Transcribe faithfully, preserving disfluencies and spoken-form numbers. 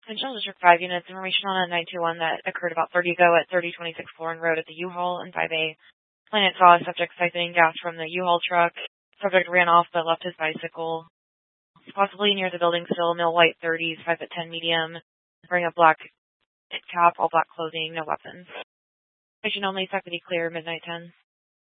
Central District five units, information on a nine two one that occurred about thirty ago at thirty twenty-six Florin Road at the U-Haul in five A. Planet saw a subject siphoning gas from the U-Haul truck. Subject ran off but left his bicycle. Possibly near the building still, male white thirties, five foot ten medium, wearing a black cap, all black clothing, no weapons. Station only, security clear, midnight ten.